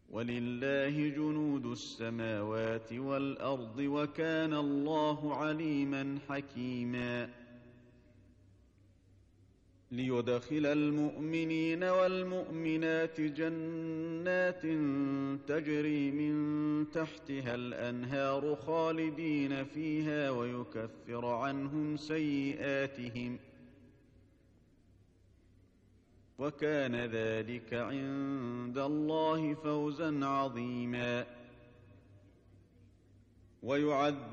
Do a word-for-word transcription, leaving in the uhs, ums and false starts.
وَلِلَّهِ جُنُودُ السَّمَاوَاتِ وَالْأَرْضِ وَكَانَ اللَّهُ عَلِيمًا حَكِيمًا لِيُدْخِلَ الْمُؤْمِنِينَ وَالْمُؤْمِنَاتِ جَنَّاتٍ تَجْرِي مِن تَحْتِهَا الْأَنْهَارُ خَالِدِينَ فِيهَا وَيُكَفِّرَ عَنْهُمْ سَيِّئَاتِهِمْ ۚ وَكَانَ ذَلِكَ عِندَ اللَّهِ فَوْزًا عَظِيمًا